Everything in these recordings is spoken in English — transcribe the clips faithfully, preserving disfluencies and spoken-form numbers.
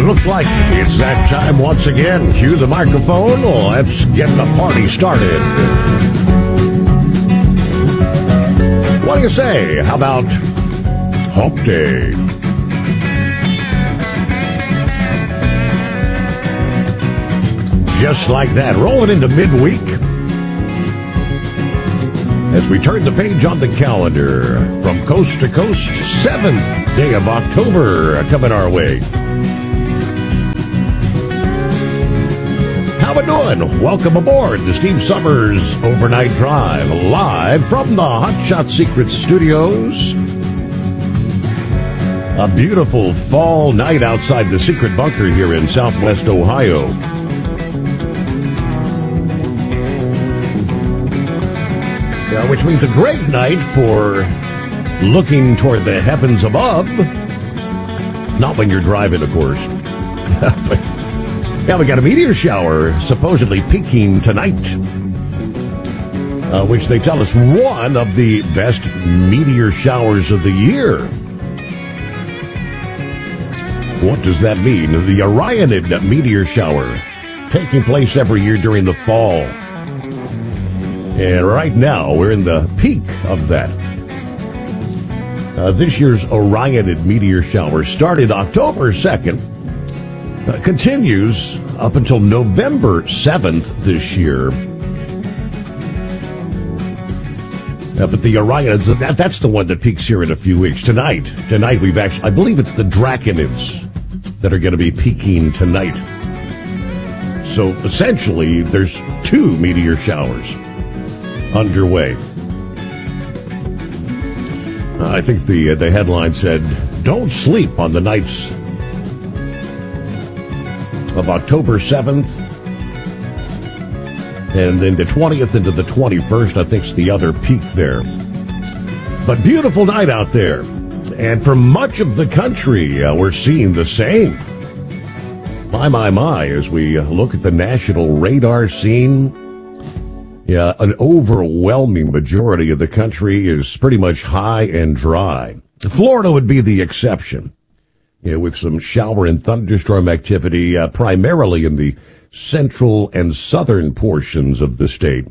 looks like it's that time once again. Cue the microphone. Let's get the party started. What do you say? How about Hump Day? Just like that, rolling into midweek as we turn the page on the calendar. From coast to coast, seventh day of October coming our way. How we doing? Welcome aboard the Steve Summers Overnight Drive, live from the Hot Shot Secret Studios. A beautiful fall night outside the Secret Bunker here in Southwest Ohio. Yeah, which means a great night for looking toward the heavens above. Not when you're driving, of course. But, yeah, we got a meteor shower supposedly peaking tonight, uh, which they tell us one of the best meteor showers of the year. What does that mean? The Orionid meteor shower, taking place every year during the fall. And right now, we're in the peak of that. Uh, this year's Orionid meteor shower started October second, uh, continues up until November seventh this year. Uh, but the Orionids, that, that's the one that peaks here in a few weeks. Tonight, tonight we've actually, I believe it's the Draconids that are going to be peaking tonight. So essentially, there's two meteor showers underway. Uh, I think the uh, the headline said, "Don't sleep on the nights of October seventh, and then the twentieth into the twenty-first." I think's the other peak there. But beautiful night out there, and for much of the country, uh, we're seeing the same. My, my, my, as we uh, look at the national radar scene. Yeah, an overwhelming majority of the country is pretty much high and dry. Florida would be the exception, yeah, with some shower and thunderstorm activity, uh, primarily in the central and southern portions of the state.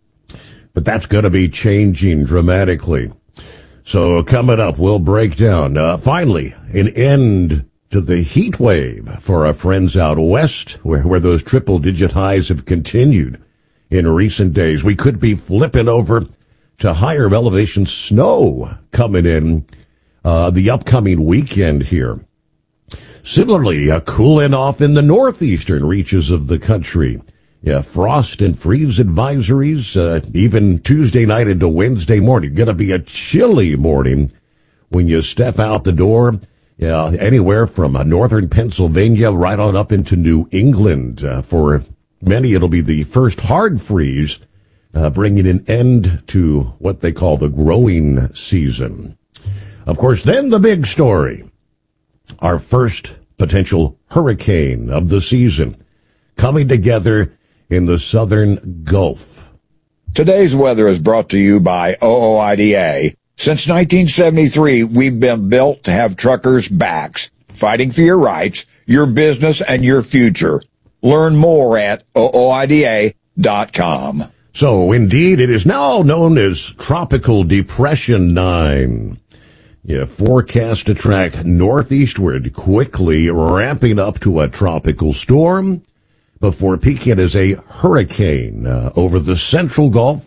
But that's going to be changing dramatically. So coming up, we'll break down, uh, finally, an end to the heat wave for our friends out west, where, where those triple-digit highs have continued. In recent days, we could be flipping over to higher elevation snow coming in uh, the upcoming weekend here. Similarly, uh, cooling off in the northeastern reaches of the country. Yeah, frost and freeze advisories, uh, even Tuesday night into Wednesday morning. Going to be a chilly morning when you step out the door. Yeah, anywhere from uh, northern Pennsylvania right on up into New England uh, for many, it'll be the first hard freeze, uh, bringing an end to what they call the growing season. Of course, then the big story. Our first potential hurricane of the season coming together in the southern Gulf. Today's weather is brought to you by O O I D A. Since nineteen seventy-three, we've been built to have truckers' backs, fighting for your rights, your business, and your future. Learn more at O O I D A dot com. So, indeed, it is now known as Tropical Depression nine. Yeah, forecast to track northeastward, quickly ramping up to a tropical storm before peaking as a hurricane uh, over the central Gulf.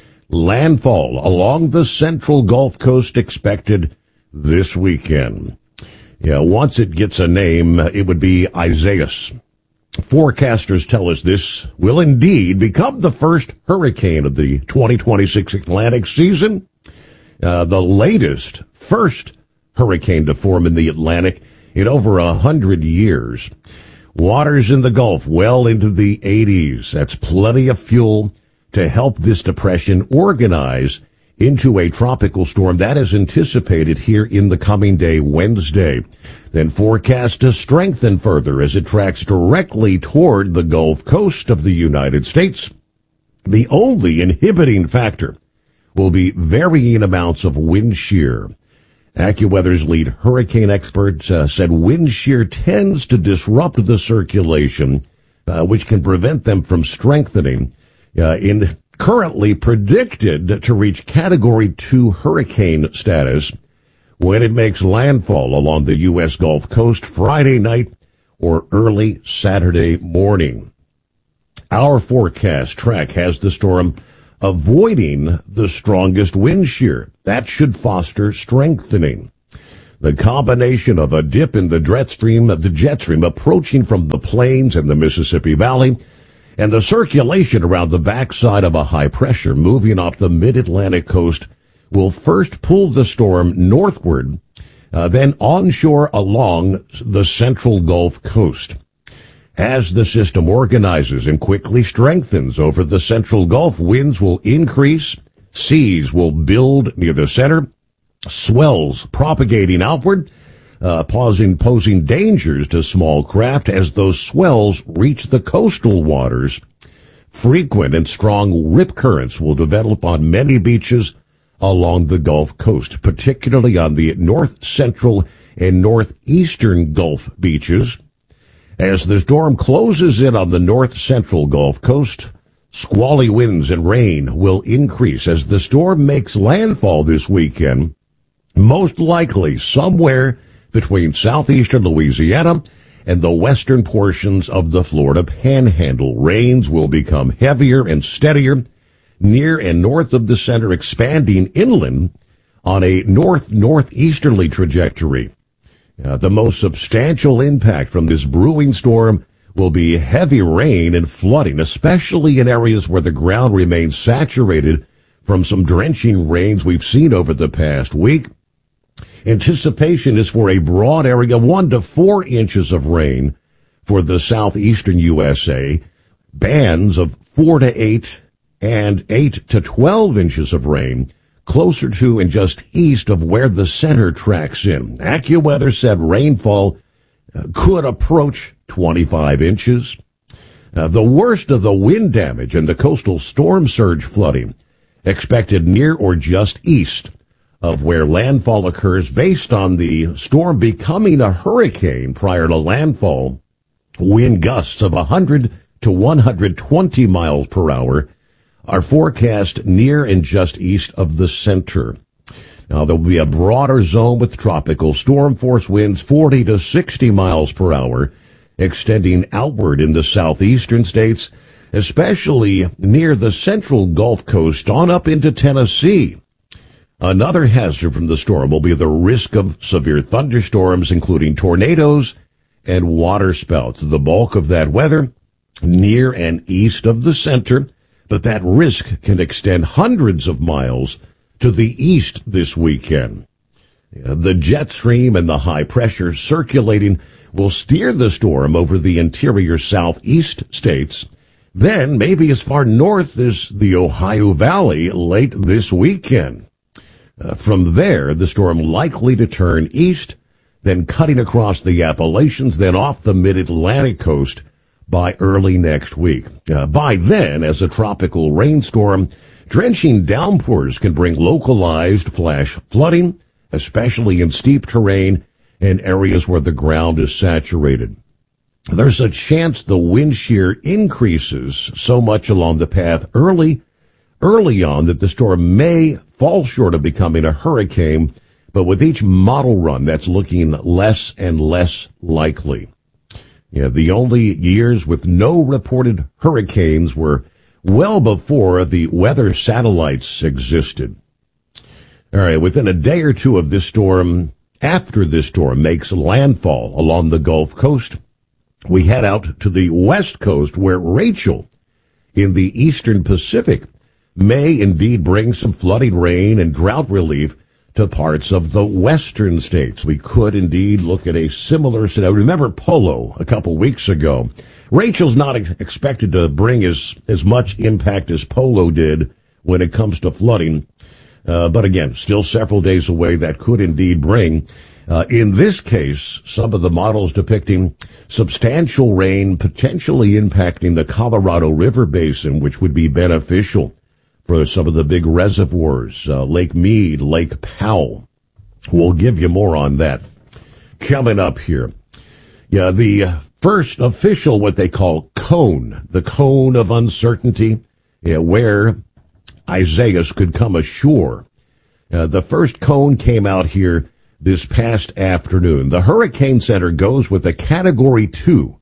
Landfall along the central Gulf Coast expected this weekend. Yeah, once it gets a name, it would be Isaias. Forecasters tell us this will indeed become the first hurricane of the twenty twenty-six Atlantic season, uh, the latest first hurricane to form in the Atlantic in over a hundred years. Waters in the Gulf well into the eighties. That's plenty of fuel to help this depression organize into a tropical storm that is anticipated here in the coming day, Wednesday. Then forecast to strengthen further as it tracks directly toward the Gulf Coast of the United States. The only inhibiting factor will be varying amounts of wind shear AccuWeather's lead hurricane expert uh, said wind shear tends to disrupt the circulation, uh, which can prevent them from strengthening. Uh, in currently predicted to reach Category two hurricane status when it makes landfall along the U S Gulf Coast Friday night or early Saturday morning. Our forecast track has the storm avoiding the strongest wind shear. That should foster strengthening. The combination of a dip in the jet stream, the jet stream approaching from the plains and the Mississippi Valley, and the circulation around the backside of a high pressure moving off the mid-Atlantic coast will first pull the storm northward, uh, then onshore along the central Gulf Coast. As the system organizes and quickly strengthens over the central Gulf, winds will increase, seas will build near the center, swells propagating outward, uh, posing, posing dangers to small craft as those swells reach the coastal waters. Frequent and strong rip currents will develop on many beaches along the Gulf Coast, particularly on the north central and northeastern Gulf beaches. As the storm closes in on the north-central Gulf Coast, squally winds and rain will increase as the storm makes landfall this weekend, most likely somewhere between southeastern Louisiana and the western portions of the Florida Panhandle. Rains will become heavier and steadier near and north of the center, expanding inland on a north-northeasterly trajectory. Uh, the most substantial impact from this brewing storm will be heavy rain and flooding, especially in areas where the ground remains saturated from some drenching rains we've seen over the past week. Anticipation is for a broad area, one to four inches of rain for the southeastern U S A, bands of four to eight and eight to twelve inches of rain closer to and just east of where the center tracks in. AccuWeather said rainfall uh, could approach twenty-five inches. Uh, the worst of the wind damage and the coastal storm surge flooding expected near or just east of where landfall occurs based on the storm becoming a hurricane prior to landfall. Wind gusts of one hundred to one hundred twenty miles per hour are forecast near and just east of the center. Now, there will be a broader zone with tropical storm force winds forty to sixty miles per hour, extending outward in the southeastern states, especially near the central Gulf Coast on up into Tennessee. Another hazard from the storm will be the risk of severe thunderstorms, including tornadoes and waterspouts. The bulk of that weather near and east of the center, but that risk can extend hundreds of miles to the east this weekend. The jet stream and the high pressure circulating will steer the storm over the interior southeast states, then maybe as far north as the Ohio Valley late this weekend. Uh, from there, the storm likely to turn east, then cutting across the Appalachians, then off the mid-Atlantic coast by early next week. Uh, by then, as a tropical rainstorm, drenching downpours can bring localized flash flooding, especially in steep terrain and areas where the ground is saturated. There's a chance the wind shear increases so much along the path early, early on that the storm may fall short of becoming a hurricane, but with each model run, that's looking less and less likely. Yeah, the only years with no reported hurricanes were well before the weather satellites existed. All right, within a day or two of this storm, after this storm makes landfall along the Gulf Coast, we head out to the west coast where Rachel in the eastern Pacific may indeed bring some flooding rain and drought relief to parts of the western states. We could indeed look at a similar scenario. Remember Polo a couple weeks ago. Rachel's not ex- expected to bring as, as much impact as Polo did when it comes to flooding. Uh, but again, still several days away, that could indeed bring, uh, in this case, some of the models depicting substantial rain potentially impacting the Colorado River Basin, which would be beneficial for some of the big reservoirs, uh, Lake Mead, Lake Powell. We'll give you more on that coming up here. Yeah, the first official, what they call cone, the cone of uncertainty, yeah, where Isaias could come ashore. Uh, the first cone came out here this past afternoon. The Hurricane Center goes with a Category two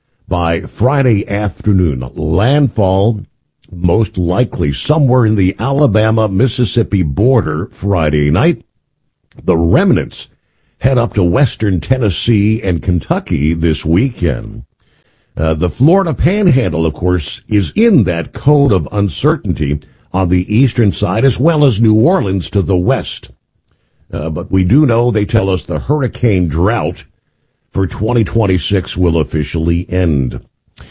by Friday afternoon. Landfall most likely somewhere in the Alabama-Mississippi border Friday night. The remnants head up to western Tennessee and Kentucky this weekend. Uh, the Florida Panhandle, of course, is in that cone of uncertainty on the eastern side, as well as New Orleans to the west. Uh, but we do know, they tell us, the hurricane drought for twenty twenty-six will officially end.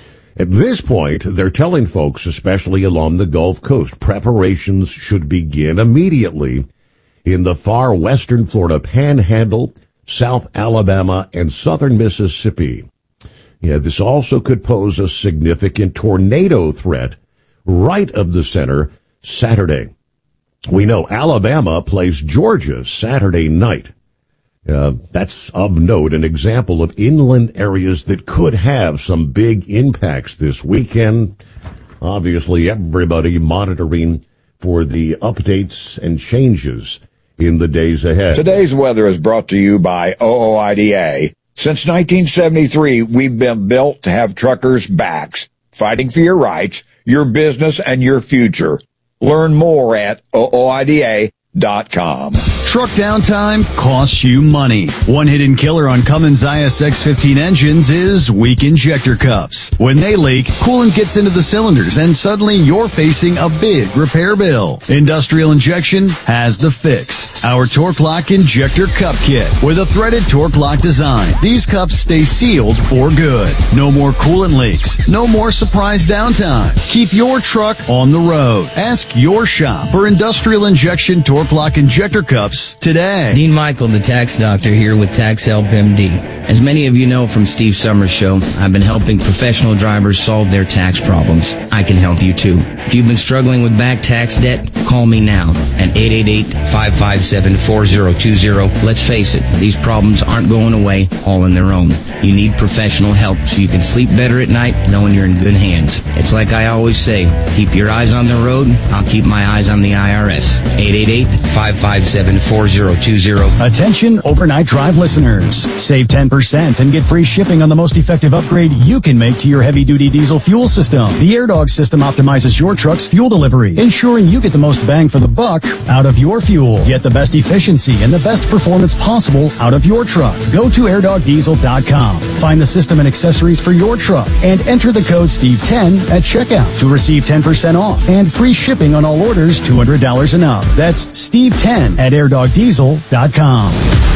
At this point, they're telling folks, especially along the Gulf Coast, preparations should begin immediately in the far western Florida Panhandle, South Alabama, and southern Mississippi. Yeah, this also could pose a significant tornado threat right of the center Saturday. We know Alabama plays Georgia Saturday night. Uh, that's of note, an example of inland areas that could have some big impacts this weekend. Obviously, everybody monitoring for the updates and changes in the days ahead. Today's weather is brought to you by O O I D A. Since nineteen seventy-three, we've been built to have truckers' backs, fighting for your rights, your business, and your future. Learn more at O O I D A dot com. Truck downtime costs you money. One hidden killer on Cummins I S X fifteen engines is weak injector cups. When they leak, coolant gets into the cylinders and suddenly you're facing a big repair bill. Industrial Injection has the fix. Our Torque Lock Injector Cup Kit with a threaded Torque Lock design. These cups stay sealed for good. No more coolant leaks. No more surprise downtime. Keep your truck on the road. Ask your shop for Industrial Injection Torque Lock Injector Cups today. Dean Michael, the tax doctor, here with Tax Help M D. As many of you know from Steve Summers' show, I've been helping professional drivers solve their tax problems. I can help you too. If you've been struggling with back tax debt, call me now at eight eight eight, five five seven, four zero two zero. Let's face it, these problems aren't going away all on their own. You need professional help so you can sleep better at night knowing you're in good hands. It's like I always say, keep your eyes on the road, I'll keep my eyes on the I R S. eight eight eight, five five seven, four zero two zero. Attention overnight drive listeners. Save ten percent and get free shipping on the most effective upgrade you can make to your heavy-duty diesel fuel system. The AirDog system optimizes your truck's fuel delivery, ensuring you get the most bang for the buck out of your fuel. Get the best efficiency and the best performance possible out of your truck. Go to air dog diesel dot com. Find the system and accessories for your truck and enter the code Steve ten at checkout to receive ten percent off and free shipping on all orders two hundred dollars and up. That's Steve ten at air dog diesel dot com.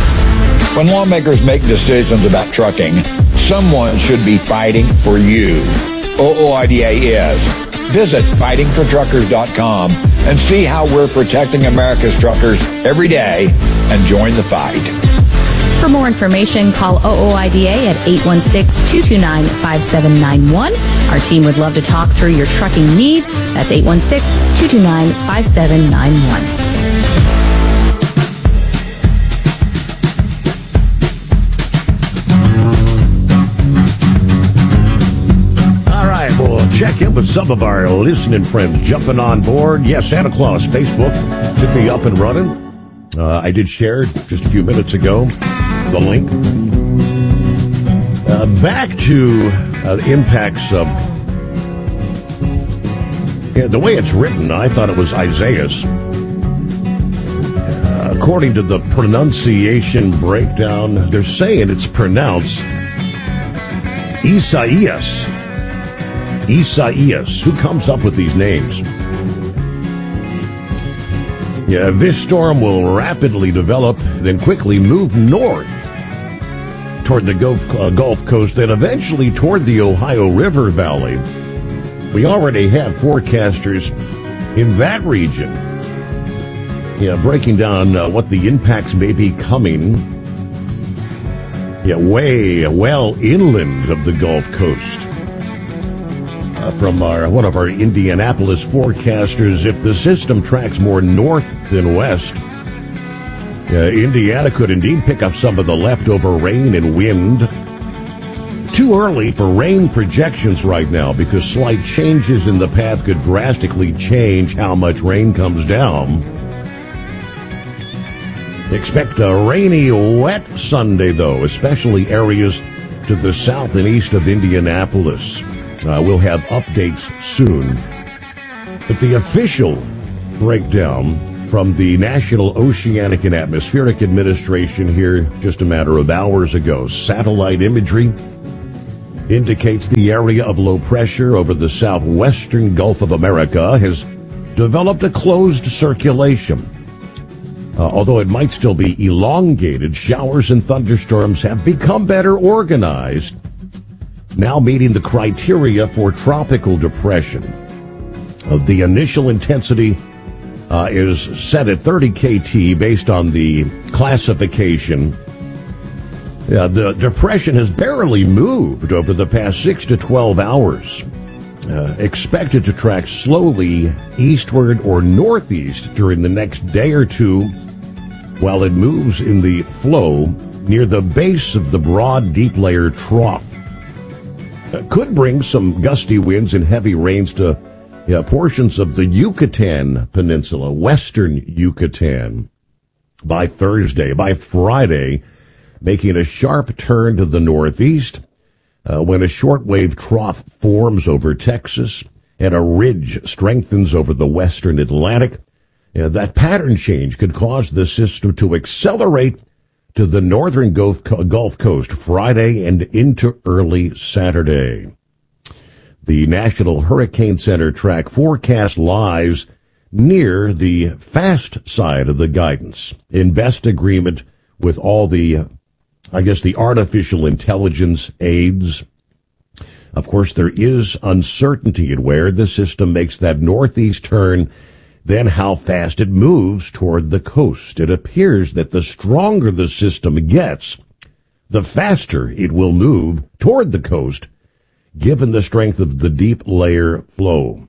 When lawmakers make decisions about trucking, someone should be fighting for you. O O I D A is. Visit fighting for truckers dot com and see how we're protecting America's truckers every day and join the fight. For more information, call O O I D A at eight one six, two two nine, five seven nine one. Our team would love to talk through your trucking needs. That's eight one six, two two nine, five seven nine one. We'll check in with some of our listening friends jumping on board. Yes, Santa Claus Facebook should be up and running. Uh, I did share just a few minutes ago the link. Uh, back to uh, the impacts of yeah, the way it's written. I thought it was Isaias. Uh, according to the pronunciation breakdown, they're saying it's pronounced Isaias. Isaias. Who comes up with these names? Yeah, this storm will rapidly develop, then quickly move north toward the Gulf, uh, Gulf Coast, then eventually toward the Ohio River Valley. We already have forecasters in that region, yeah, breaking down uh, what the impacts may be coming, yeah, way well inland of the Gulf Coast. Uh, from our one of our Indianapolis forecasters, if the system tracks more north than west, Uh, Indiana could indeed pick up some of the leftover rain and wind. Too early for rain projections right now because slight changes in the path could drastically change how much rain comes down. Expect a rainy, wet Sunday, though, especially areas to the south and east of Indianapolis. Uh, we'll have updates soon. But the official breakdown from the National Oceanic and Atmospheric Administration here just a matter of hours ago. Satellite imagery indicates the area of low pressure over the southwestern Gulf of America has developed a closed circulation. Uh, although it might still be elongated, showers and thunderstorms have become better organized, now meeting the criteria for tropical depression. Uh, the initial intensity uh, is set at thirty K T based on the classification. Uh, the depression has barely moved over the past six to twelve hours. Uh, expected to track slowly eastward or northeast during the next day or two while it moves in the flow near the base of the broad deep layer trough. Uh, could bring some gusty winds and heavy rains to uh, portions of the Yucatan Peninsula, western Yucatan, by Thursday. By Friday, making a sharp turn to the northeast, Uh, when a shortwave trough forms over Texas and a ridge strengthens over the western Atlantic, uh, that pattern change could cause the system to accelerate to the northern Gulf, Gulf Coast Friday and into early Saturday. The National Hurricane Center track forecast lies near the fast side of the guidance, in best agreement with all the I guess the artificial intelligence aids. Of course, there is uncertainty in where the system makes that northeast turn, then how fast it moves toward the coast. It appears that the stronger the system gets, the faster it will move toward the coast, given the strength of the deep layer flow.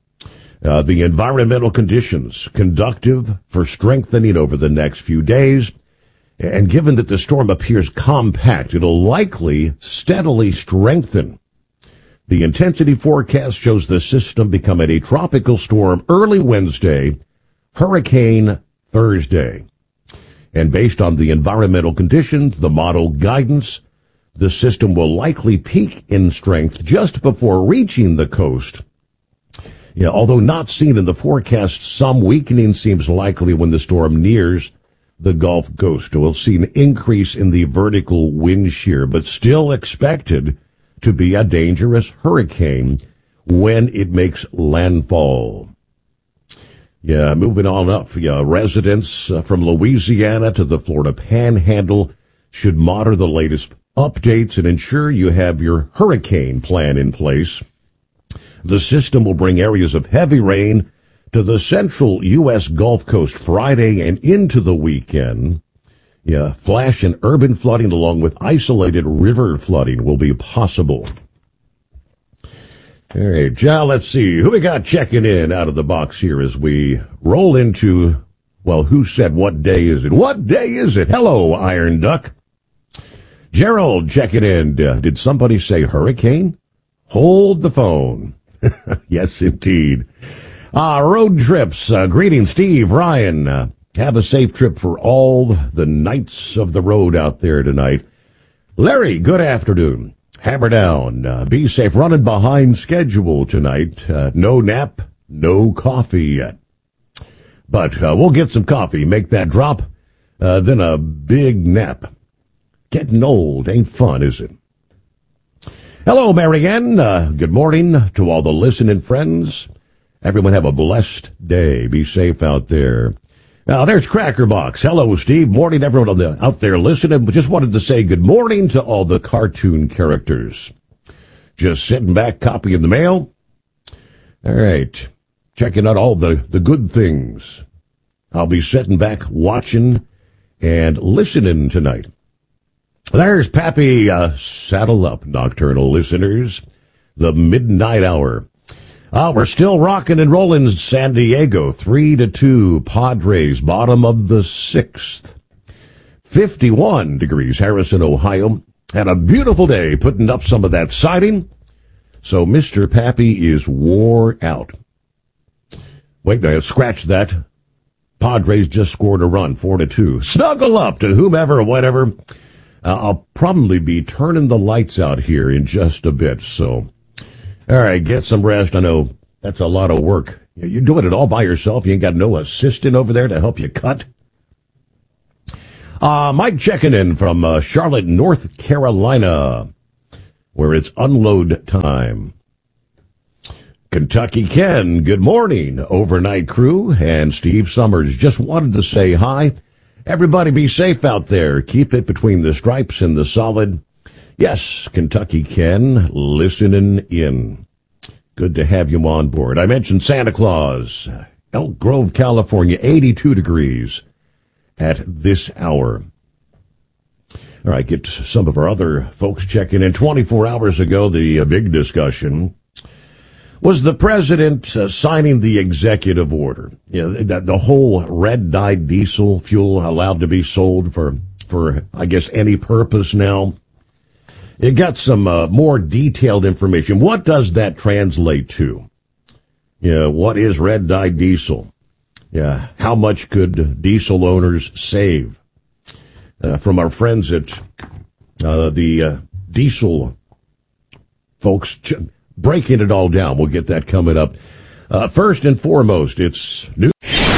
Uh, the environmental conditions conducive for strengthening over the next few days. And given that the storm appears compact, it'll likely steadily strengthen. The intensity forecast shows the system becoming a tropical storm early Wednesday, hurricane Thursday. And based on the environmental conditions, the model guidance, the system will likely peak in strength just before reaching the coast. Yeah, although not seen in the forecast, some weakening seems likely when the storm nears the Gulf Coast. We'll see an increase in the vertical wind shear, but still expected to be a dangerous hurricane when it makes landfall. Yeah, moving on up. Yeah, residents uh, from Louisiana to the Florida Panhandle should monitor the latest updates and ensure you have your hurricane plan in place. The system will bring areas of heavy rain to the central U S Gulf Coast Friday and into the weekend. Yeah, flash and urban flooding along with isolated river flooding will be possible. All right, John, let's see. Who we got checking in out of the box here as we roll into, well, who said what day is it? What day is it? Hello, Iron Duck. Gerald checking in. Uh, did somebody say hurricane? Hold the phone. Yes, indeed. Uh, road trips. Uh, greetings, Steve, Ryan. Uh, have a safe trip for all the knights of the road out there tonight. Larry, good afternoon. Hammer down. Uh, be safe. Running behind schedule tonight. Uh, no nap, no coffee yet. But uh, we'll get some coffee, make that drop, uh, then a big nap. Getting old ain't fun, is it? Hello, Marianne. Uh, good morning to all the listening friends. Everyone have a blessed day. Be safe out there. Now, there's Crackerbox. Hello, Steve. Morning, everyone on the, out there listening. Just wanted to say good morning to all the cartoon characters. Just sitting back, copying the mail. All right. Checking out all the, the good things. I'll be sitting back, watching and listening tonight. There's Pappy. Uh, saddle up, nocturnal listeners. The midnight hour. Uh, we're still rocking and rolling in San Diego. Three to two Padres, bottom of the sixth. fifty-one degrees. Harrison, Ohio, had a beautiful day putting up some of that siding. So Mister Pappy is wore out. Wait, there, scratch that. Padres just scored a run, four to two. Snuggle up to whomever or whatever. Uh, I'll probably be turning the lights out here in just a bit. So, all right, get some rest. I know that's a lot of work. You're doing it all by yourself. You ain't got no assistant over there to help you cut. Uh, Mike checking in from uh, Charlotte, North Carolina, where it's unload time. Kentucky Ken, good morning, overnight crew, and Steve Summers. Just wanted to say hi. Everybody be safe out there. Keep it between the stripes and the solid. Yes, Kentucky Ken, listening in. Good to have you on board. I mentioned Santa Claus, Elk Grove, California, eighty-two degrees at this hour. All right, get to some of our other folks checking in. twenty-four hours ago, the uh, big discussion was the president uh, signing the executive order. You know, that the whole red-dyed diesel fuel allowed to be sold for, for I guess, any purpose now. You got some uh, more detailed information. What does that translate to? Yeah, you know, what is red-dyed diesel? Yeah, how much could diesel owners save? Uh, from our friends at uh, the uh, diesel folks, ch- breaking it all down. We'll get that coming up. Uh, first and foremost, it's news.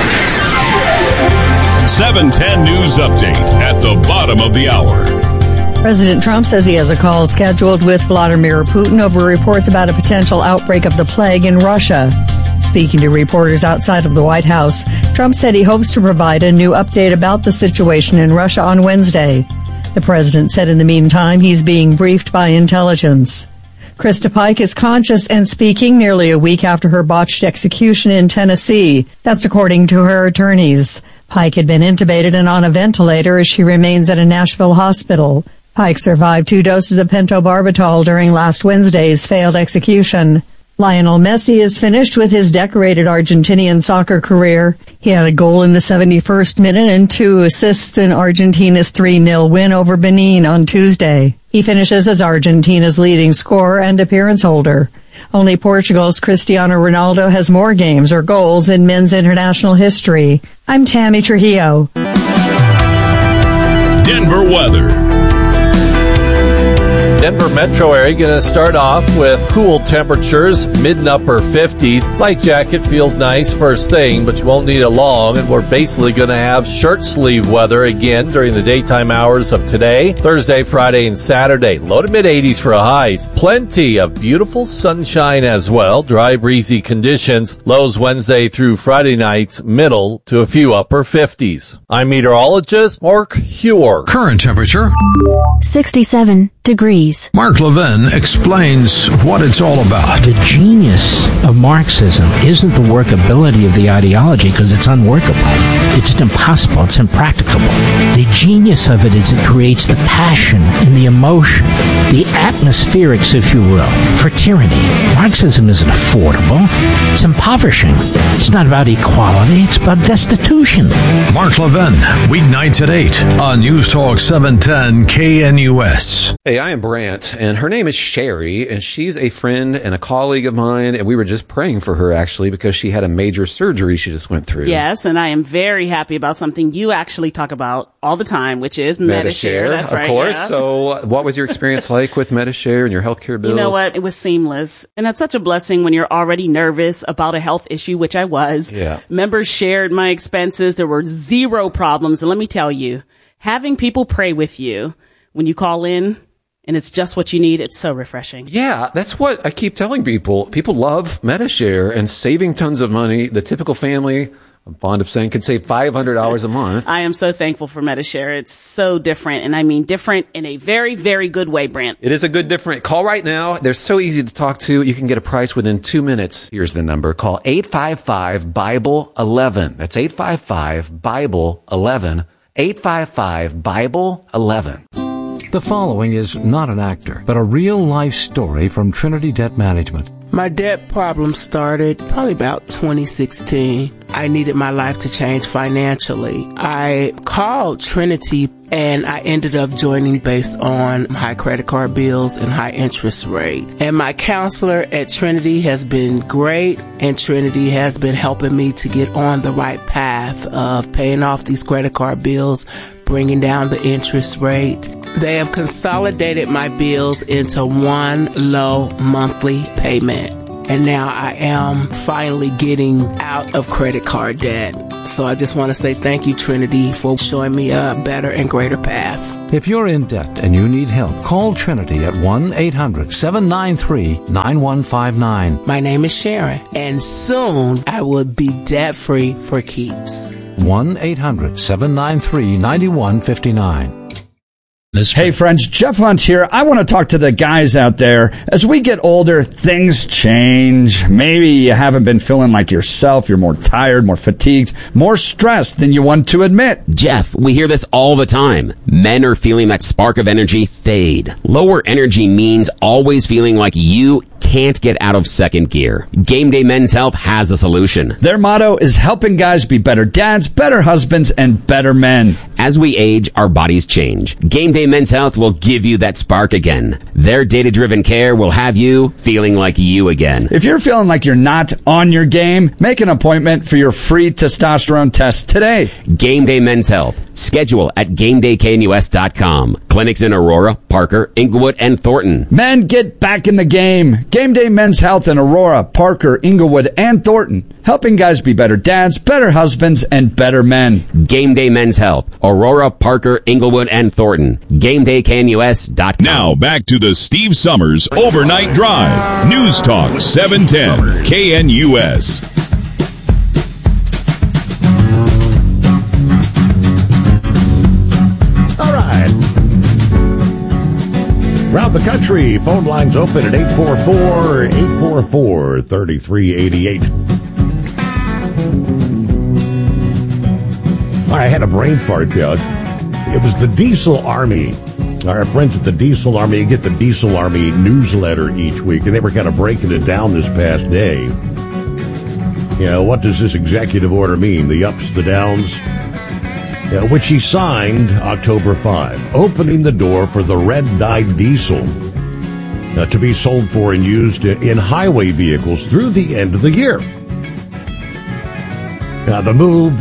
seven ten News Update at the bottom of the hour. President Trump says he has a call scheduled with Vladimir Putin over reports about a potential outbreak of the plague in Russia. Speaking to reporters outside of the White House, Trump said he hopes to provide a new update about the situation in Russia on Wednesday. The president said in the meantime he's being briefed by intelligence. Krista Pike is conscious and speaking nearly a week after her botched execution in Tennessee. That's according to her attorneys. Pike had been intubated and on a ventilator as she remains at a Nashville hospital. Pike survived two doses of pentobarbital during last Wednesday's failed execution. Lionel Messi is finished with his decorated Argentinian soccer career. He had a goal in the seventy-first minute and two assists in Argentina's three nil win over Benin on Tuesday. He finishes as Argentina's leading scorer and appearance holder. Only Portugal's Cristiano Ronaldo has more games or goals in men's international history. I'm Tammy Trujillo. Denver weather. Denver metro area going to start off with cool temperatures, mid and upper fifties. Light jacket feels nice first thing, but you won't need it long, and we're basically going to have shirt sleeve weather again during the daytime hours of today, Thursday, Friday, and Saturday. Low to mid eighties for highs. Plenty of beautiful sunshine as well. Dry, breezy conditions. Lows Wednesday through Friday nights, middle to a few upper fifties. I'm meteorologist Mark Huer. Current temperature sixty-seven degrees. Mark Levin explains what it's all about. The genius of Marxism isn't the workability of the ideology, because it's unworkable. It's impossible. It's impracticable. The genius of it is it creates the passion and the emotion, the atmospherics, if you will, for tyranny. Marxism isn't affordable. It's impoverishing. It's not about equality. It's about destitution. Mark Levin, weeknights at eight on News Talk seven ten K N U S. Hey, I am Brant, and her name is Sherry, and she's a friend and a colleague of mine, and we were just praying for her, actually, because she had a major surgery she just went through. Yes, and I am very happy about something you actually talk about all the time, which is Medi-Share. Medi-Share, That's of right, course. yeah. So what was your experience like with Medi-Share and your healthcare bills? You know what? It was seamless, and that's such a blessing when you're already nervous about a health issue, which I was. Yeah. Members shared my expenses. There were zero problems, and let me tell you, having people pray with you when you call in, and it's just what you need, it's so refreshing. Yeah, that's what I keep telling people. People love Medi-Share and saving tons of money. The typical family, I'm fond of saying, can save five hundred dollars a month. I am so thankful for Medi-Share. It's so different, and I mean different in a very, very good way, Brant. It is a good different. Call right now. They're so easy to talk to. You can get a price within two minutes. Here's the number. Call eight five five Bible eleven. That's eight five five Bible eleven. eight five five Bible eleven. The following is not an actor, but a real-life story from Trinity Debt Management. My debt problem started probably about twenty sixteen. I needed my life to change financially. I called Trinity and I ended up joining based on high credit card bills and high interest rate. And my counselor at Trinity has been great, and Trinity has been helping me to get on the right path of paying off these credit card bills, bringing down the interest rate. They have consolidated my bills into one low monthly payment. And now I am finally getting out of credit card debt. So I just want to say thank you, Trinity, for showing me a better and greater path. If you're in debt and you need help, call Trinity at one eight hundred seven nine three nine one five nine. My name is Sharon, and soon I will be debt-free for keeps. one eight hundred seven nine three nine one five nine. Hey friends, Jeff Hunt here. I want to talk to the guys out there. As we get older, things change. Maybe you haven't been feeling like yourself. You're more tired, more fatigued, more stressed than you want to admit. Jeff, we hear this all the time. Men are feeling that spark of energy fade. Lower energy means always feeling like you can't get out of second gear. Game Day Men's Health has a solution. Their motto is helping guys be better dads, better husbands, and better men. As we age, our bodies change. Game Day Men's Health will give you that spark again. Their data-driven care will have you feeling like you again. If you're feeling like you're not on your game, make an appointment for your free testosterone test today. Game Day Men's Health. Schedule at game day k n u s dot com. Clinics in Aurora, Parker, Inglewood, and Thornton. Men, get back in the game. Game Day Men's Health in Aurora, Parker, Inglewood, and Thornton. Helping guys be better dads, better husbands, and better men. Game Day Men's Health. Aurora, Parker, Inglewood, and Thornton. game day k n u s dot com. Now back to the Steve Summers Overnight Drive. News Talk seven ten K N U S. All right. Around the country, phone lines open at eight four four, eight four four, three three eight eight. All right, I had a brain fart, Doug. It was the Diesel Army. Our friends at the Diesel Army, you get the Diesel Army newsletter each week, and they were kind of breaking it down this past day. You know, what does this executive order mean? The ups, the downs? Yeah, which he signed October fifth, opening the door for the red-dyed diesel uh, to be sold for and used in highway vehicles through the end of the year. Now, the move,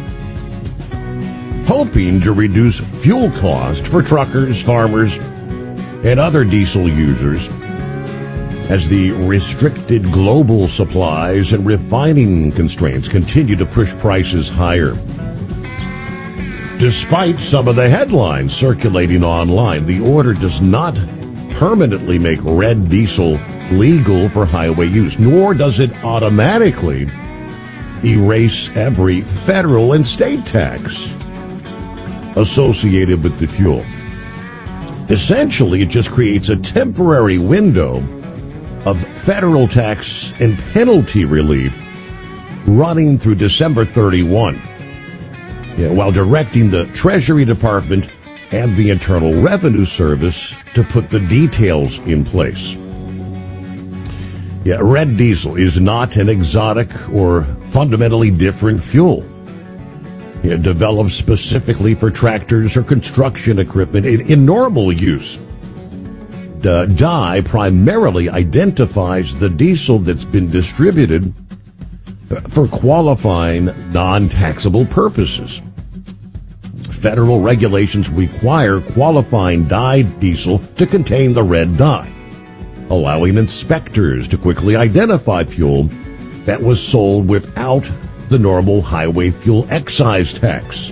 hoping to reduce fuel cost for truckers, farmers, and other diesel users as the restricted global supplies and refining constraints continue to push prices higher. Despite some of the headlines circulating online, the order does not permanently make red diesel legal for highway use, nor does it automatically erase every federal and state tax associated with the fuel. Essentially, it just creates a temporary window of federal tax and penalty relief running through December thirty-first. Yeah, while directing the Treasury Department and the Internal Revenue Service to put the details in place. Yeah, red diesel is not an exotic or fundamentally different fuel. It developed specifically for tractors or construction equipment in, in normal use. The D I primarily identifies the diesel that's been distributed for qualifying non-taxable purposes. Federal regulations require qualifying dyed diesel to contain the red dye, allowing inspectors to quickly identify fuel that was sold without the normal highway fuel excise tax.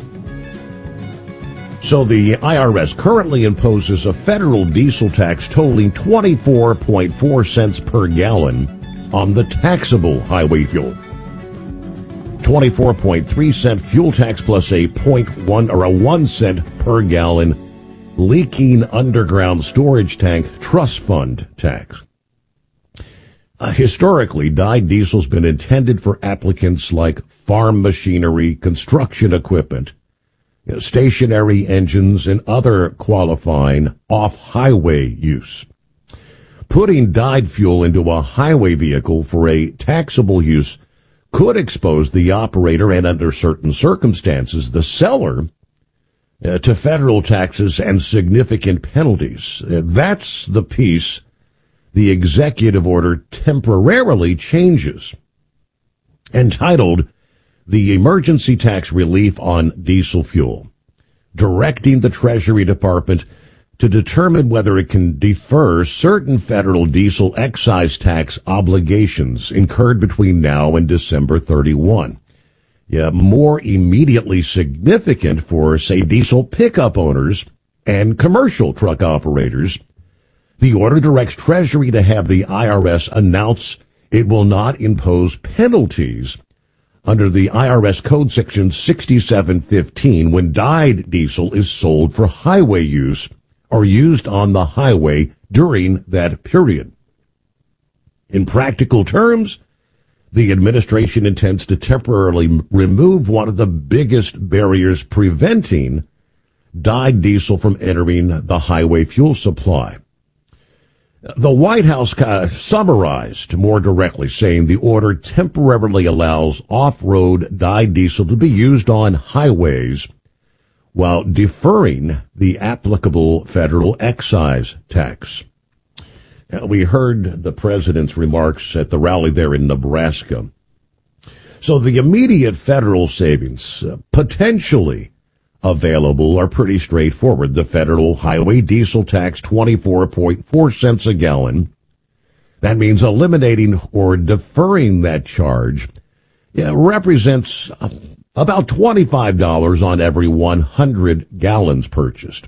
So the I R S currently imposes a federal diesel tax totaling twenty-four point four cents per gallon on the taxable highway fuel. twenty-four point three cent fuel tax plus a point one or a one cent per gallon leaking underground storage tank trust fund tax. Uh, historically, dyed diesel's been intended for applicants like farm machinery, construction equipment, you know, stationary engines, and other qualifying off-highway use. putting dyed fuel into a highway vehicle for a taxable use could expose the operator and, under certain circumstances, the seller uh, to federal taxes and significant penalties. Uh, that's the piece the executive order temporarily changes, entitled the Emergency Tax Relief on Diesel Fuel, directing the Treasury Department to determine whether it can defer certain federal diesel excise tax obligations incurred between now and December thirty-first. Yeah, more immediately significant for, say, diesel pickup owners and commercial truck operators, the order directs Treasury to have the I R S announce it will not impose penalties under the I R S Code Section sixty-seven fifteen when dyed diesel is sold for highway use or used on the highway during that period. In practical terms, the administration intends to temporarily remove one of the biggest barriers preventing dyed diesel from entering the highway fuel supply. The White House uh, summarized more directly, saying the order temporarily allows off-road dyed diesel to be used on highways while deferring the applicable federal excise tax. Uh, we heard the president's remarks at the rally there in Nebraska. So the immediate federal savings uh, potentially available are pretty straightforward. The federal highway diesel tax, twenty-four point four cents a gallon. That means eliminating or deferring that charge yeah, represents about twenty-five dollars on every one hundred gallons purchased.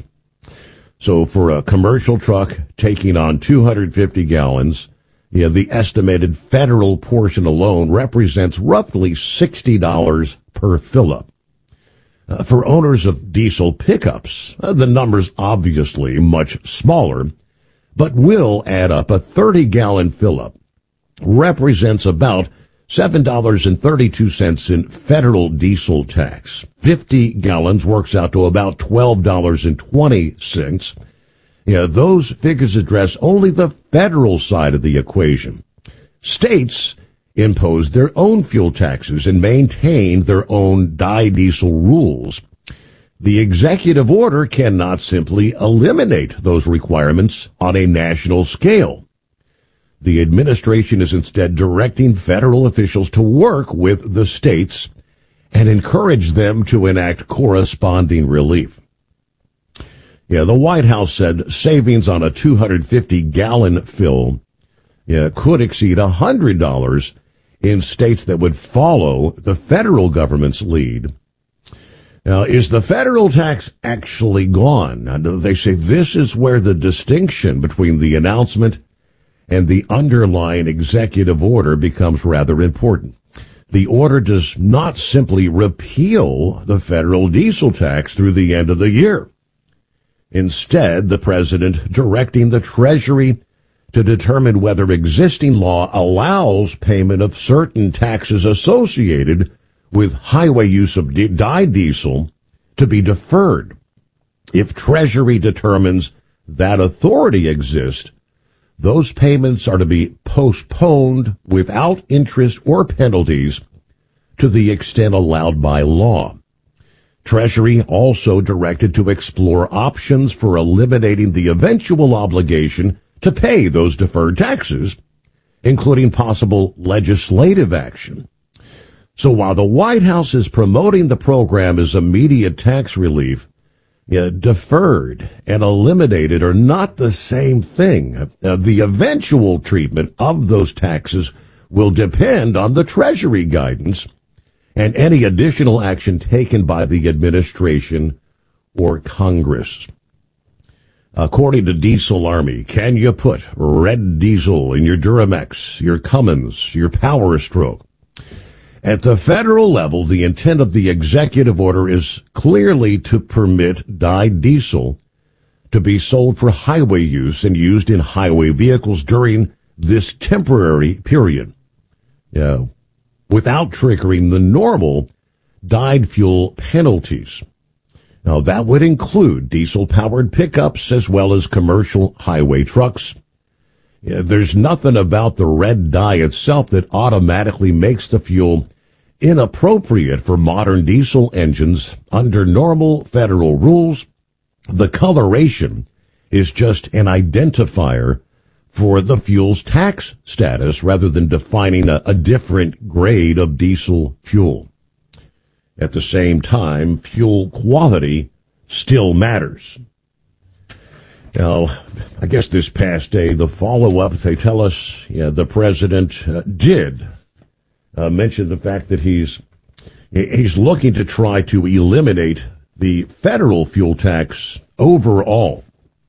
So for a commercial truck taking on two hundred fifty gallons, yeah, the estimated federal portion alone represents roughly sixty dollars per fill-up. Uh, for owners of diesel pickups, uh, the number's obviously much smaller, but will add up. A thirty-gallon fill-up represents about seven dollars and thirty-two cents in federal diesel tax. fifty gallons works out to about twelve dollars and twenty cents. Yeah, those figures address only the federal side of the equation. States impose their own fuel taxes and maintain their own dyed diesel rules. The executive order cannot simply eliminate those requirements on a national scale. The administration is instead directing federal officials to work with the states and encourage them to enact corresponding relief. Yeah, the White House said savings on a two hundred fifty gallon fill yeah, could exceed one hundred dollars in states that would follow the federal government's lead. Now, is the federal tax actually gone? Now, they say this is where the distinction between the announcement and the underlying executive order becomes rather important. The order does not simply repeal the federal diesel tax through the end of the year. Instead, the president directing the Treasury to determine whether existing law allows payment of certain taxes associated with highway use of dyed diesel to be deferred. If Treasury determines that authority exists, those payments are to be postponed without interest or penalties to the extent allowed by law. Treasury also directed to explore options for eliminating the eventual obligation to pay those deferred taxes, including possible legislative action. So while the White House is promoting the program as immediate tax relief, yeah, deferred and eliminated are not the same thing. Uh, the eventual treatment of those taxes will depend on the Treasury guidance and any additional action taken by the administration or Congress. According to Diesel Army, can you put red diesel in your Duramex, your Cummins, your Power Stroke? At the federal level, the intent of the executive order is clearly to permit dyed diesel to be sold for highway use and used in highway vehicles during this temporary period, uh, without triggering the normal dyed fuel penalties. Now, that would include diesel-powered pickups as well as commercial highway trucks. Yeah, there's nothing about the red dye itself that automatically makes the fuel inappropriate for modern diesel engines. Under normal federal rules, the coloration is just an identifier for the fuel's tax status rather than defining a, a different grade of diesel fuel. At the same time, fuel quality still matters. Now, I guess this past day, the follow-up, they tell us yeah, the president uh, did uh, mention the fact that he's he's looking to try to eliminate the federal fuel tax overall,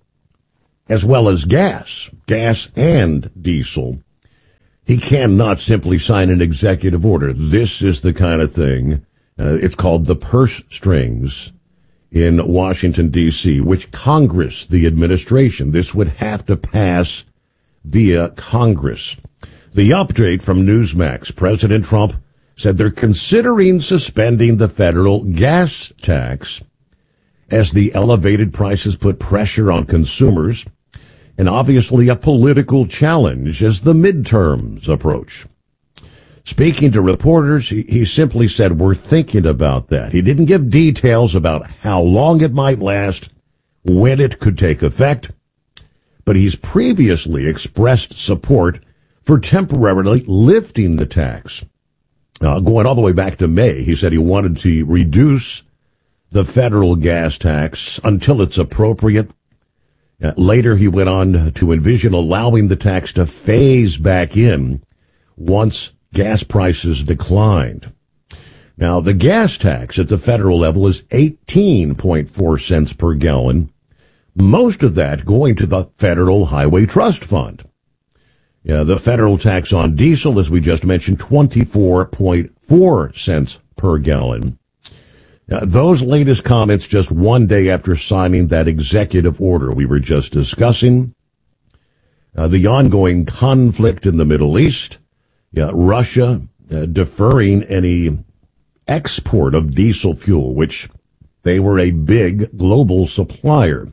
as well as gas, gas and diesel. He cannot simply sign an executive order. This is the kind of thing, uh, it's called the purse strings in Washington, D C, which Congress, the administration, this would have to pass via Congress. The update from Newsmax, President Trump said they're considering suspending the federal gas tax as the elevated prices put pressure on consumers, and obviously a political challenge as the midterms approach. Speaking to reporters, he, he simply said, we're thinking about that. He didn't give details about how long it might last, when it could take effect, but he's previously expressed support for temporarily lifting the tax. Uh, going all the way back to May, he said he wanted to reduce the federal gas tax until it's appropriate. Uh, later, he went on to envision allowing the tax to phase back in once gas prices declined. Now, the gas tax at the federal level is eighteen point four cents per gallon, most of that going to the Federal Highway Trust Fund. Yeah, the federal tax on diesel, as we just mentioned, twenty-four point four cents per gallon. Now, those latest comments just one day after signing that executive order we were just discussing. Uh, the ongoing conflict in the Middle East, yeah, Russia uh, deferring any export of diesel fuel, which they were a big global supplier.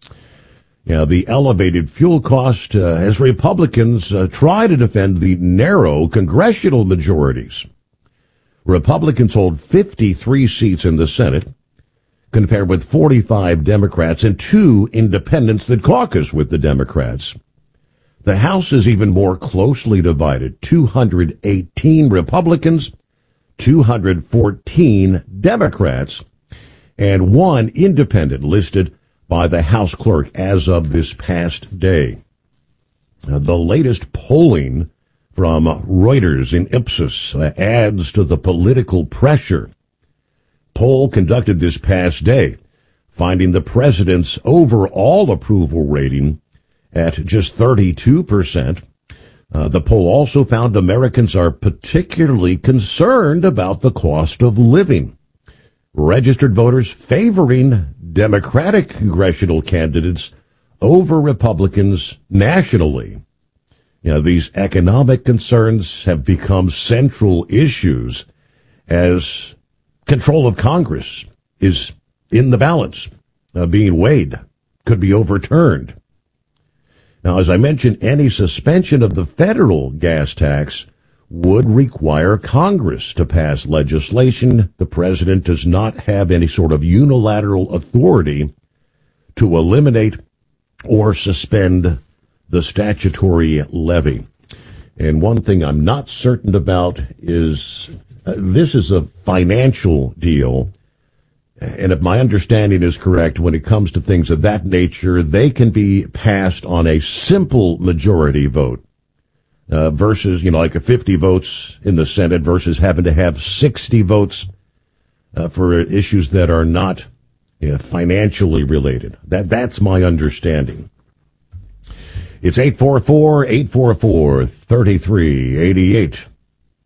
Yeah, the elevated fuel cost uh, as Republicans uh, try to defend the narrow congressional majorities. Republicans hold fifty-three seats in the Senate, compared with forty-five Democrats and two independents that caucus with the Democrats. The House is even more closely divided, two hundred eighteen Republicans, two hundred fourteen Democrats, and one independent listed by the House clerk as of this past day. Uh, the latest polling from Reuters and Ipsos uh, adds to the political pressure. Poll conducted this past day, finding the president's overall approval rating at just thirty-two percent. Uh, the poll also found Americans are particularly concerned about the cost of living. Registered voters favoring Democratic congressional candidates over Republicans nationally. You know, these economic concerns have become central issues as control of Congress is in the balance, uh, being weighed, could be overturned. Now, as I mentioned, any suspension of the federal gas tax would require Congress to pass legislation. The president does not have any sort of unilateral authority to eliminate or suspend the statutory levy. And one thing I'm not certain about is uh, this is a financial deal. And if my understanding is correct, when it comes to things of that nature, they can be passed on a simple majority vote uh, versus, you know, like a fifty votes in the Senate versus having to have sixty votes uh, for issues that are not you know, financially related. That That's my understanding. It's eight four four, eight four four, three three eight eight.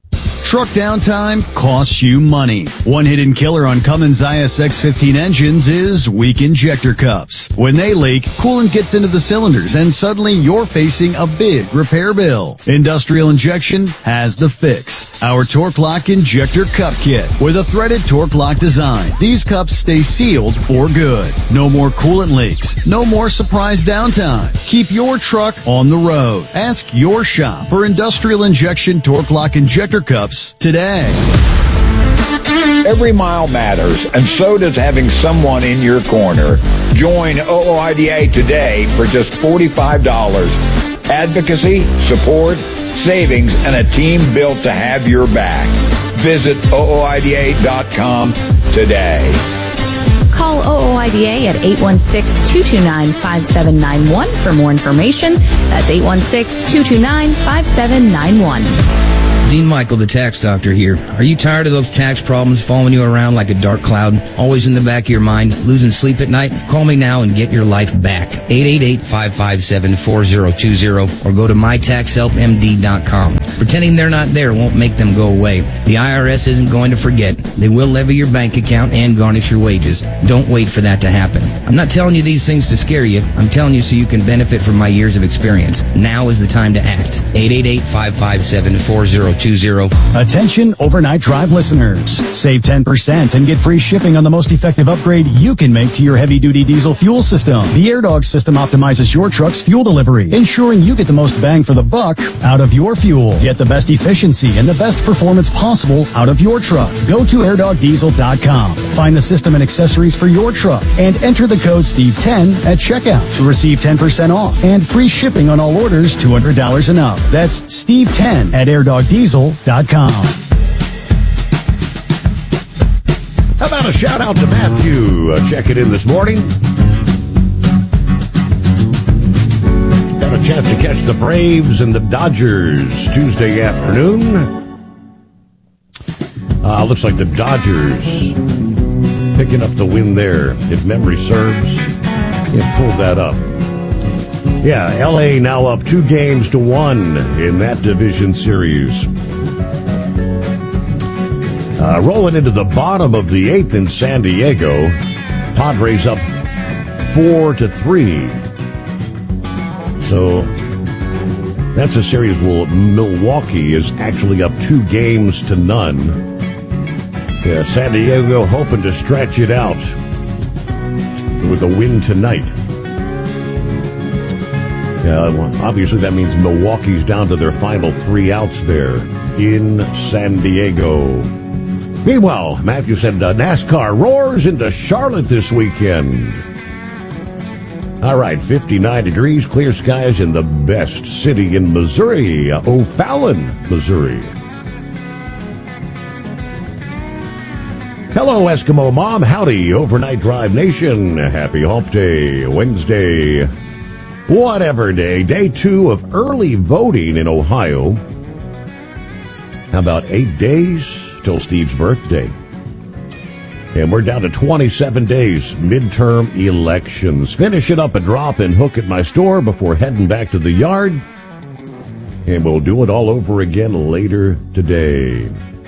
Truck downtime costs you money. One hidden killer on Cummins I S X fifteen engines is weak injector cups. When they leak, coolant gets into the cylinders and suddenly you're facing a big repair bill. Industrial Injection has the fix. Our Torque Lock Injector Cup Kit with a threaded Torque Lock design. These cups stay sealed for good. No more coolant leaks. No more surprise downtime. Keep your truck on the road. Ask your shop for Industrial Injection Torque Lock Injector Cups today. Every mile matters, and so does having someone in your corner. Join O O I D A today for just forty-five dollars. Advocacy, support, savings, and a team built to have your back. Visit O O I D A dot com today. Call O O I D A at eight one six, two two nine, five seven nine one for more information. That's eight one six, two two nine, five seven nine one. Dean Michael, the tax doctor here. Are you tired of those tax problems following you around like a dark cloud, always in the back of your mind, losing sleep at night? Call me now and get your life back. eight eight eight, five five seven, four zero two zero or go to my tax help M D dot com. Pretending they're not there won't make them go away. The I R S isn't going to forget. They will levy your bank account and garnish your wages. Don't wait for that to happen. I'm not telling you these things to scare you. I'm telling you so you can benefit from my years of experience. Now is the time to act. eight eight eight, five five seven, four zero two zero. Attention Overnight Drive listeners. Save ten percent and get free shipping on the most effective upgrade you can make to your heavy-duty diesel fuel system. The AirDog system optimizes your truck's fuel delivery, ensuring you get the most bang for the buck out of your fuel. Get the best efficiency and the best performance possible out of your truck. Go to air dog diesel dot com. Find the system and accessories for your truck and enter the code Steve ten at checkout to receive ten percent off and free shipping on all orders two hundred dollars and up. That's Steve ten at air dog diesel dot com. How about a shout out to Matthew? Uh, check it in this morning. Got a chance to catch the Braves and the Dodgers Tuesday afternoon. Uh, looks like the Dodgers picking up the win there, if memory serves. Yeah, pulled that up. Yeah, L A now up two games to one in that division series. Uh, rolling into the bottom of the eighth in San Diego. Padres up four to three. So that's a series where Milwaukee is actually up two games to none. Yeah, San Diego hoping to stretch it out with a win tonight. Yeah, well, obviously that means Milwaukee's down to their final three outs there in San Diego. Meanwhile, Matthew said uh, NASCAR roars into Charlotte this weekend. All right, fifty-nine degrees, clear skies in the best city in Missouri, uh, O'Fallon, Missouri. Hello, Eskimo Mom. Howdy, Overnight Drive Nation. Happy Hump Day, Wednesday, whatever day, day two of early voting in Ohio. How about eight days till Steve's birthday? And we're down to twenty-seven days, midterm elections. Finish it up a drop and hook at my store before heading back to the yard. And we'll do it all over again later today.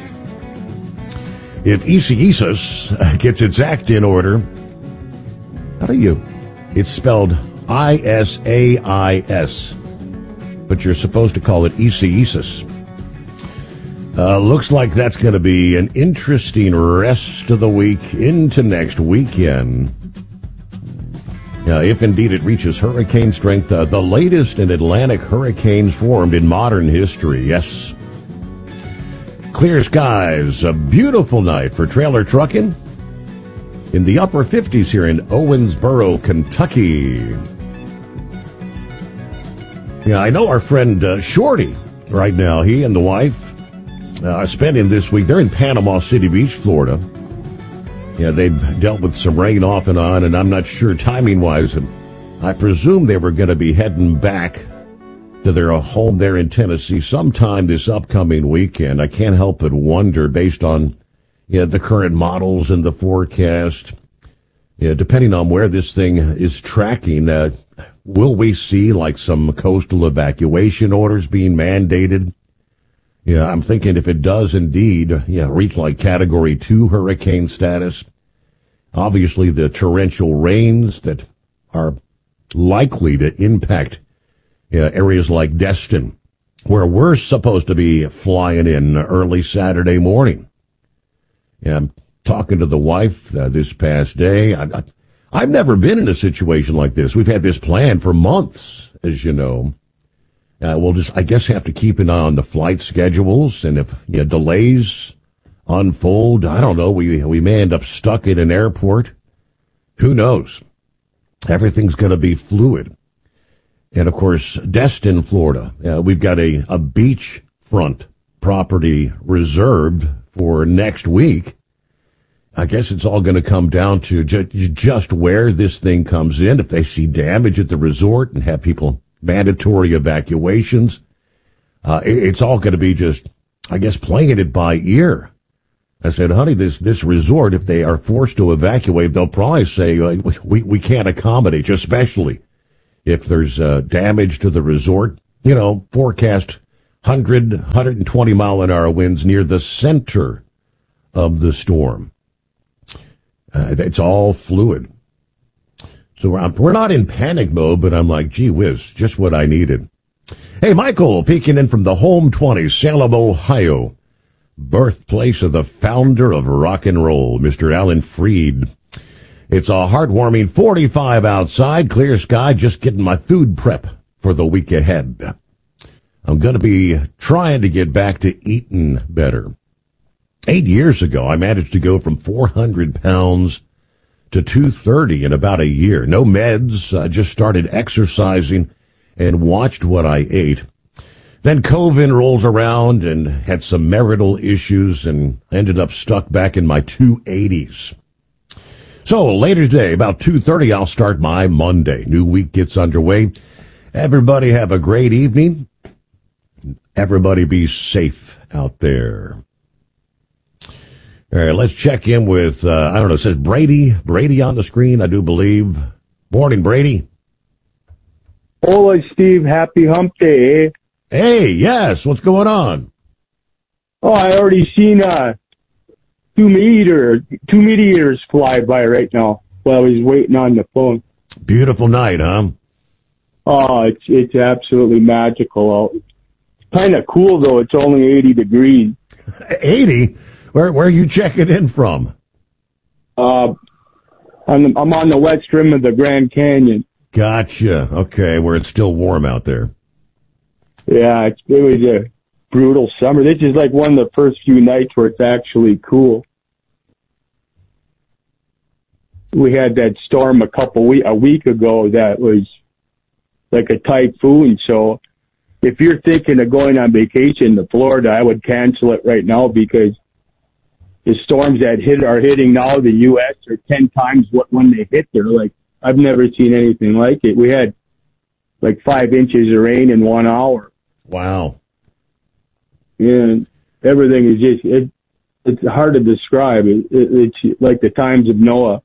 If Isaias gets its act in order, how do you? It's spelled I S A I S, but you're supposed to call it Isaias. Uh, looks like that's going to be an interesting rest of the week into next weekend. Uh, if indeed it reaches hurricane strength, uh, the latest in Atlantic hurricanes formed in modern history. Yes. Clear skies, a beautiful night for trailer trucking. In the upper fifties here in Owensboro, Kentucky. Yeah, I know our friend uh, Shorty right now. He and the wife uh, are spending this week. They're in Panama City Beach, Florida. Yeah, they've dealt with some rain off and on, and I'm not sure timing-wise. I presume they were going to be heading back to their home there in Tennessee sometime this upcoming weekend. I can't help but wonder, based on yeah, the current models and the forecast, yeah, depending on where this thing is tracking, uh, will we see like some coastal evacuation orders being mandated? Yeah, I'm thinking if it does indeed, yeah, reach like category two hurricane status, obviously the torrential rains that are likely to impact uh, areas like Destin, where we're supposed to be flying in early Saturday morning. Yeah, I'm talking to the wife uh, this past day. I, I, I've never been in a situation like this. We've had this planned for months, as you know. Uh, we'll just, I guess, have to keep an eye on the flight schedules, and if you know, delays unfold, I don't know, we we may end up stuck in an airport. Who knows? Everything's going to be fluid. And, of course, Destin, Florida, uh, we've got a, a beachfront property reserved for next week. I guess it's all going to come down to ju- just where this thing comes in. If they see damage at the resort and have people mandatory evacuations, uh, it, it's all going to be just, I guess, playing it by ear. I said, honey, this, this resort, if they are forced to evacuate, they'll probably say, uh, we, we can't accommodate, especially if there's uh, damage to the resort. You know, forecast one hundred, one hundred twenty mile an hour winds near the center of the storm. Uh, it's all fluid. So we're, we're not in panic mode, but I'm like, gee whiz, just what I needed. Hey, Michael, peeking in from the home twenty, Salem, Ohio, birthplace of the founder of rock and roll, Mister Alan Freed. It's a heartwarming forty-five outside, clear sky, just getting my food prep for the week ahead. I'm going to be trying to get back to eating better. Eight years ago, I managed to go from four hundred pounds to two thirty in about a year. No meds, I just started exercising and watched what I ate. Then COVID rolls around and had some marital issues and ended up stuck back in my two eighties. So later today, about two thirty, I'll start my Monday. New week gets underway. Everybody have a great evening. Everybody be safe out there. All right, let's check in with, uh, I don't know, it says Brady. Brady on the screen, I do believe. Morning, Brady. Hola, Steve. Happy hump day, eh? Hey, yes. What's going on? Oh, I already seen uh, two meteor, two meteors fly by right now while I was waiting on the phone. Beautiful night, huh? Oh, it's it's absolutely magical. It's kind of cool, though. It's only eighty degrees. eighty? Where where are you checking in from? Uh, I'm, the, I'm on the west rim of the Grand Canyon. Gotcha. Okay, where it's still warm out there. Yeah, it's, it was a brutal summer. This is like one of the first few nights where it's actually cool. We had that storm a couple week a week ago that was like a typhoon. So if you're thinking of going on vacation to Florida, I would cancel it right now because the storms that hit are hitting now the U S are ten times what when they hit there. Like I've never seen anything like it. We had like five inches of rain in one hour. Wow. And everything is just it. It's hard to describe. It, it, it's like the times of Noah.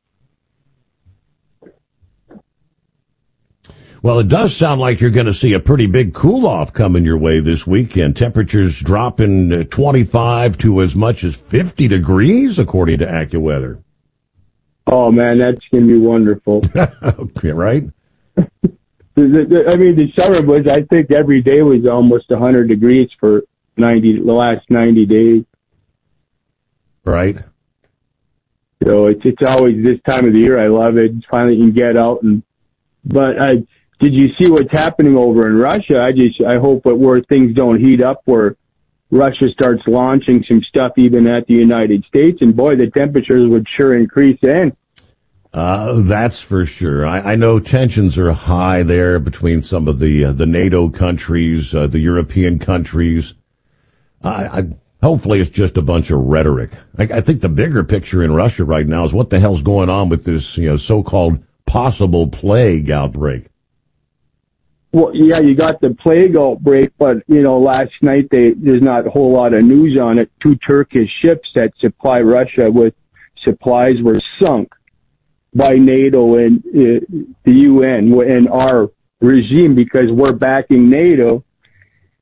Well, it does sound like you're going to see a pretty big cool-off coming your way this weekend. Temperatures dropping twenty-five to as much as fifty degrees, according to AccuWeather. Oh, man, that's going to be wonderful. Okay, right? I mean, the summer was, I think every day was almost one hundred degrees for ninety the last ninety days. Right. So it's, it's always this time of the year. I love it. Finally you can get out and, but I, did you see what's happening over in Russia? I just, I hope that where things don't heat up, where Russia starts launching some stuff even at the United States, and boy, the temperatures would sure increase then. Uh, that's for sure. I, I know tensions are high there between some of the uh, the NATO countries, uh, the European countries. I, I hopefully it's just a bunch of rhetoric. I, I think the bigger picture in Russia right now is what the hell's going on with this, you know, so-called possible plague outbreak. Well, yeah, you got the plague outbreak, but, you know, last night they, there's not a whole lot of news on it. Two Turkish ships that supply Russia with supplies were sunk by NATO and uh, the U N and our regime because we're backing NATO.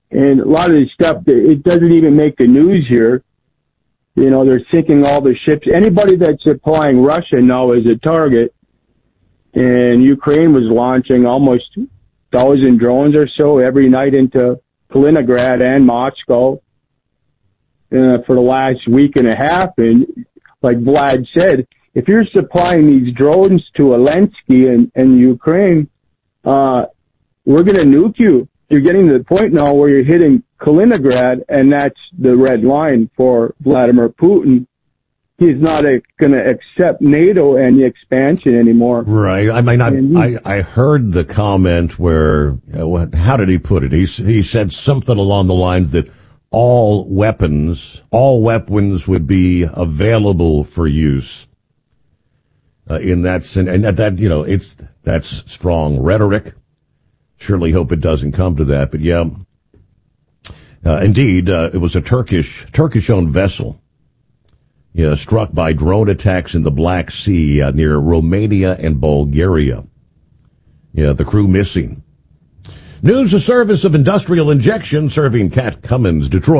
And a lot of this stuff, it doesn't even make the news here. You know, they're sinking all the ships. Anybody that's supplying Russia now is a target. And Ukraine was launching almost a thousand drones or so every night into Kaliningrad and Moscow uh, for the last week and a half. And like Vlad said, if you're supplying these drones to Zelensky and, and Ukraine, uh, we're going to nuke you. You're getting to the point now where you're hitting Kaliningrad, and that's the red line for Vladimir Putin. He's not going to accept NATO and the expansion anymore. Right. I mean, I, I, I heard the comment where, uh, what, how did he put it? He, he said something along the lines that all weapons, all weapons would be available for use. Uh, in that sense, and that, that, you know, it's, that's strong rhetoric. Surely hope it doesn't come to that, but yeah. Uh, indeed, uh, it was a Turkish, Turkish-owned vessel, yeah, struck by drone attacks in the Black Sea uh, near Romania and Bulgaria. Yeah, the crew missing. News, a service of Industrial Injection serving Cat Cummins, Detroit.